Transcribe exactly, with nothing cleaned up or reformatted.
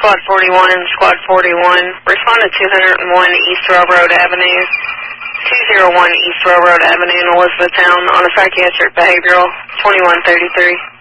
Squad forty-one, Squad forty-one. Respond to two oh one East Railroad Avenue. two oh one East Railroad Avenue in Elizabethtown on a psychiatric behavioral, twenty-one thirty-three.